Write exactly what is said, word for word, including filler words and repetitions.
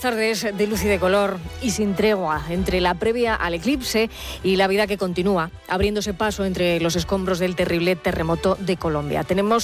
tardes de luz y de color y sin tregua entre la previa al eclipse y la vida que continúa, abriéndose paso entre los escombros del terrible terremoto de Colombia. Tenemos